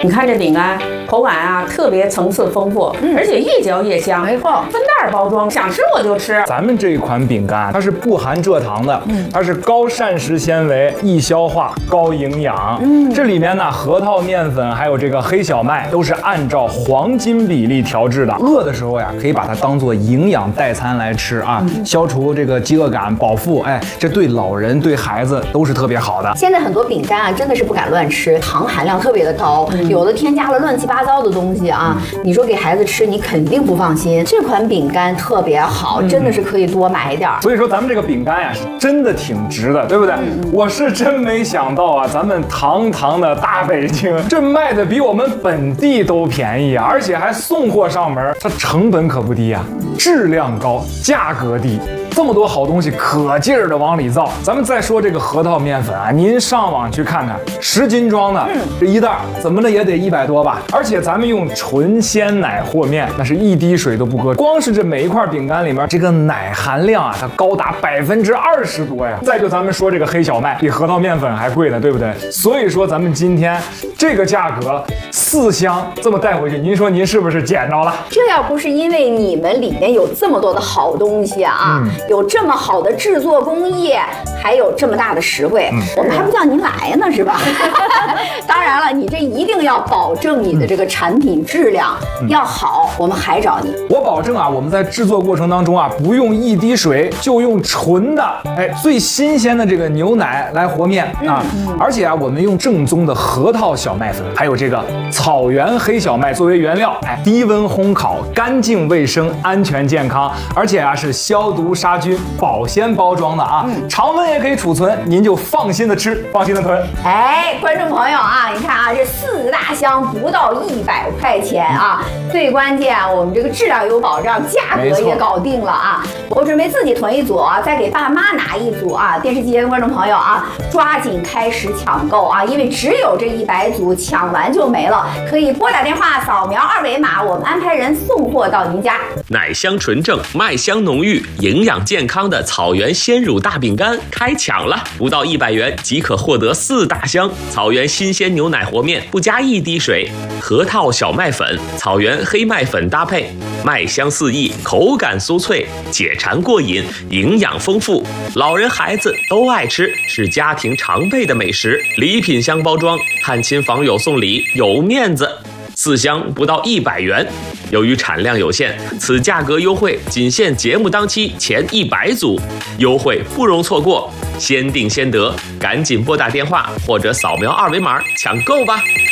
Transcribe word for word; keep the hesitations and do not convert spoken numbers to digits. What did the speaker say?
你看这饼干口感啊，特别层次丰富，嗯、而且越嚼越香。 没错， 分袋包装，想吃我就吃。 咱们这一款饼干，它是不含蔗糖的，嗯，它是高膳食纤维、易消化、高营养。嗯，这里面呢，核桃面粉还有这个黑小麦都是按照黄金比例调制的。饿的时候呀，可以把它当做营养代餐来吃啊，嗯、消除这个饥饿感，饱腹。哎，这对老人、对孩子都是特别好的。 现在很多饼干啊，真的是不敢乱吃，糖含量特别的高，嗯、有的添加了乱七八糟的东西啊。嗯、你说给孩子吃，你肯定不放心。这款饼干特别好，嗯、真的是可以多买一点。 所以说咱们这个饼干呀，是真的挺值的，对不对？嗯、我是真没想到啊，咱们堂堂的大北京，这卖的比我们本地都便宜啊，而且还送货上门，这成本可不低啊，质量高，价格低。这么多好东西可劲儿的往里造。咱们再说这个核桃面粉啊，您上网去看看，十斤装的，嗯、这一袋怎么的也得一百多吧。而且咱们用纯鲜奶和面，那是一滴水都不搁。光是这每一块饼干里面这个奶含量啊，它高达百分之二十多呀。再就咱们说这个黑小麦比核桃面粉还贵呢，对不对？所以说咱们今天这个价格四箱这么带回去，您说您是不是捡着了？ 这要不是因为你们里面有这么多的好东西啊。嗯有这么好的制作工艺，还有这么大的实惠，嗯、我们还不叫您来呢，是吧？当然了，你这一定要保证你的这个产品质量、嗯、要好，我们还找你。 我保证啊，我们在制作过程当中啊，不用一滴水，就用纯的，哎，最新鲜的这个牛奶来和面啊。嗯嗯、而且啊，我们用正宗的核桃小麦粉，还有这个草原黑小麦作为原料，哎，低温烘烤，干净卫生，安全健康，而且啊是消毒杀。杀菌保鲜包装的啊，嗯、常温也可以储存，您就放心的吃，放心的囤。 哎，观众朋友啊，你看啊，这四大箱不到一百块钱啊，嗯、最关键我们这个质量有保障，价格也搞定了啊。我准备自己囤一组啊，再给爸妈拿一组啊。电视机前的观众朋友啊，抓紧开始抢购啊，因为只有这一百组，抢完就没了。可以拨打电话扫描二维码，我们安排人送货到您家。 奶香纯正，麦香浓郁，营养健康的草原鲜乳大饼干开抢了，不到一百元即可获得四大箱草原新鲜牛奶和面，不加一滴水，核桃小麦粉、草原黑麦粉搭配，麦香四溢，口感酥脆，解馋过瘾，营养丰富，老人孩子都爱吃，是家庭常备的美食。礼品箱包装，探亲访友送礼有面子。四箱不到一百元，由于产量有限，此价格优惠仅限节目当期前一百组，优惠不容错过，先订先得，赶紧拨打电话或者扫描二维码抢购吧。